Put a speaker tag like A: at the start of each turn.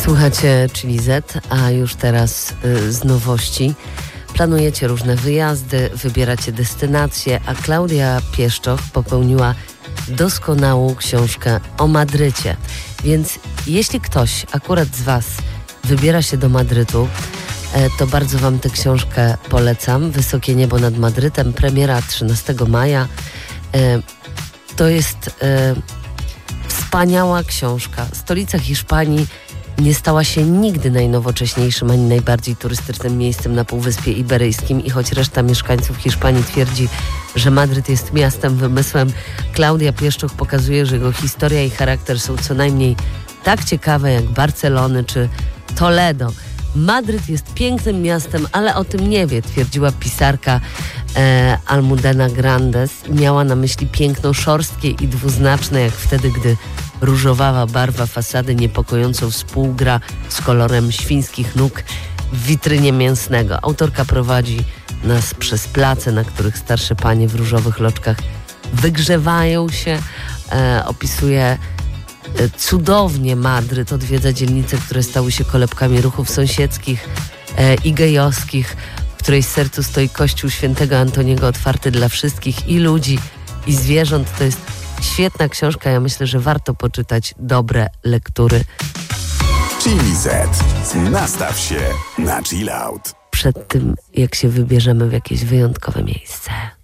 A: Słuchacie Chili Z, a już teraz z nowości. Planujecie różne wyjazdy, wybieracie destynacje, a Klaudia Pieszczoch popełniła doskonałą książkę o Madrycie. Więc jeśli ktoś akurat z Was wybiera się do Madrytu, to bardzo Wam tę książkę polecam. Wysokie niebo nad Madrytem, premiera 13 maja. To jest wspaniała książka. Stolica Hiszpanii nie stała się nigdy najnowocześniejszym ani najbardziej turystycznym miejscem na Półwyspie Iberyjskim i choć reszta mieszkańców Hiszpanii twierdzi, że Madryt jest miastem wymysłem, Klaudia Pieszczoch pokazuje, że jego historia i charakter są co najmniej tak ciekawe jak Barcelony czy Toledo. Madryt jest pięknym miastem, ale o tym nie wie, twierdziła pisarka Almudena Grandes. Miała na myśli piękno szorstkie i dwuznaczne, jak wtedy, gdy różowawa barwa fasady niepokojąco współgra z kolorem świńskich nóg w witrynie mięsnego. Autorka prowadzi nas przez place, na których starsze panie w różowych loczkach wygrzewają się. Opisuje cudownie Madryt, odwiedza dzielnice, które stały się kolebkami ruchów sąsiedzkich i gejowskich, w której sercu stoi kościół świętego Antoniego otwarty dla wszystkich i ludzi, i zwierząt. To jest świetna książka. Ja myślę, że warto poczytać dobre lektury.
B: Chili Z. Nastaw się na chill out.
A: Przed tym, jak się wybierzemy w jakieś wyjątkowe miejsce.